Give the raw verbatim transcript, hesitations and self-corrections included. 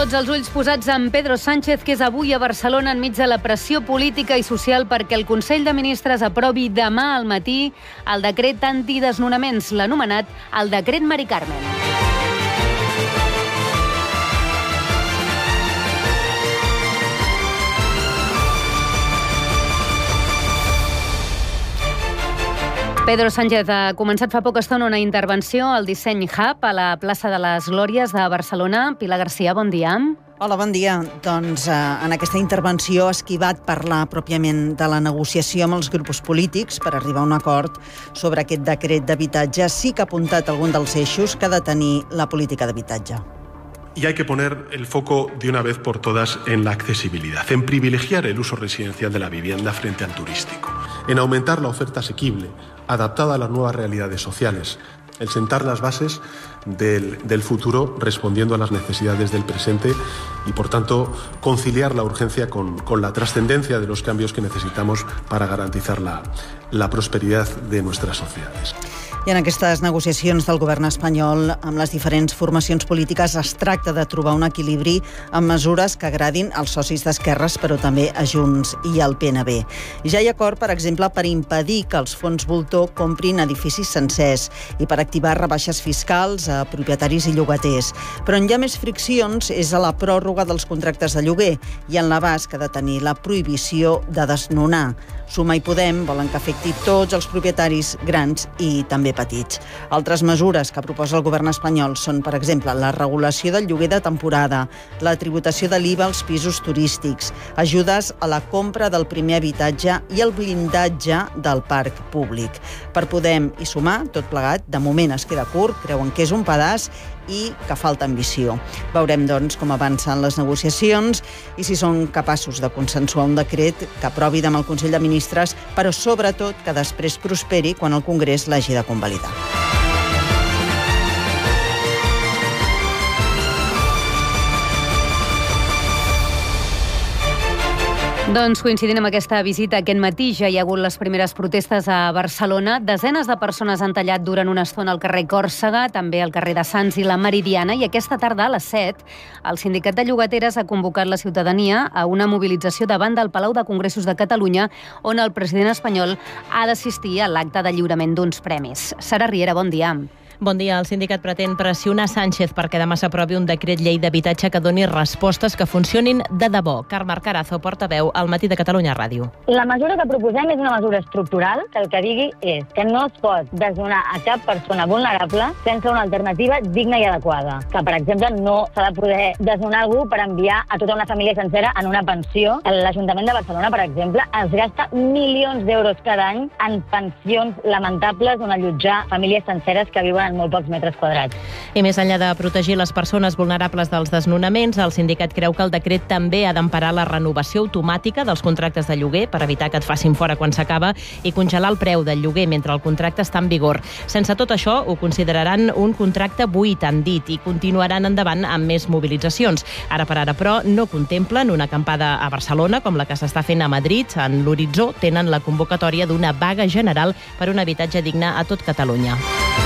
Tots els ulls posats en Pedro Sánchez, que és avui a Barcelona enmig de la pressió política i social perquè el Consell de Ministres aprovi demà al matí el decret antidesnonaments, l'anomenat el decret Mari Carmen. Pedro Sánchez ha començat fa poca estona una intervenció al Disseny Hub a la plaça de les Glòries de Barcelona. Pilar Garcia, bon dia. Hola, bon dia. Doncs eh, en aquesta intervenció ha esquivat parlar pròpiament de la negociació amb els grups polítics per arribar a un acord sobre aquest decret d'habitatge. Sí que ha apuntat algun dels eixos que ha de tenir la política d'habitatge. Y hay que poner el foco de una vez por todas en la accesibilidad, en privilegiar el uso residencial de la vivienda frente al turístico, en aumentar la oferta asequible, adaptada a las nuevas realidades sociales, el sentar las bases del, del futuro respondiendo a las necesidades del presente y, por tanto, conciliar la urgencia con, con la trascendencia de los cambios que necesitamos para garantizar la, la prosperidad de nuestras sociedades. I en aquestes negociacions del govern espanyol amb les diferents formacions polítiques es tracta de trobar un equilibri amb mesures que agradin als socis d'esquerres, però també a Junts i al P N B. Ja hi ha acord, per exemple, per impedir que els fons voltor comprin edificis sencers i per activar rebaixes fiscals a propietaris i llogaters. Però on hi ha més friccions és a la pròrroga dels contractes de lloguer i en l'abast que ha de tenir la prohibició de desnonar. Suma i Podem volen que afecti tots els propietaris grans i també petits. Altres mesures que proposa el govern espanyol són, per exemple, la regulació del lloguer de temporada, la tributació de l'I V A als pisos turístics, ajudes a la compra del primer habitatge i el blindatge del parc públic. Per Podem i Sumar, tot plegat, de moment es queda curt, creuen que és un pedaç i que falta ambició. Veurem, doncs, com avancen les negociacions i si són capaços de consensuar un decret que aprovi demà el Consell de Ministres, però sobretot que després prosperi quan el Congrés l'hagi de convalidar. Doncs coincidint amb aquesta visita aquest matí ja hi ha hagut les primeres protestes a Barcelona. Desenes de persones han tallat durant una estona al carrer Còrsega, també al carrer de Sants i la Meridiana, i aquesta tarda a les set el Sindicat de Llogateres ha convocat la ciutadania a una mobilització davant del Palau de Congressos de Catalunya, on el president espanyol ha d'assistir a l'acte de lliurament d'uns premis. Sara Riera, bon dia. Bon dia. El sindicat pretén pressionar Sánchez perquè demà s'aprovi un decret llei d'habitatge que doni respostes que funcionin de debò. Carme Arcarazo, portaveu al Matí de Catalunya Ràdio. La mesura que proposem és una mesura estructural que el que digui és que no es pot desnonar a cap persona vulnerable sense una alternativa digna i adequada. Que, per exemple, no s'ha de poder desnonar algú per enviar a tota una família sencera en una pensió. L'Ajuntament de Barcelona, per exemple, es gasta milions d'euros cada any en pensions lamentables on allotjar famílies senceres que viuen en molt pocs metres quadrats. I més enllà de protegir les persones vulnerables dels desnonaments, el sindicat creu que el decret també ha d'emparar la renovació automàtica dels contractes de lloguer per evitar que et facin fora quan s'acaba i congelar el preu del lloguer mentre el contracte està en vigor. Sense tot això, ho consideraran un contracte buit, han dit, i continuaran endavant amb més mobilitzacions. Ara per ara, però, no contemplen una acampada a Barcelona com la que s'està fent a Madrid. En l'horitzó tenen la convocatòria d'una vaga general per un habitatge digne a tot Catalunya.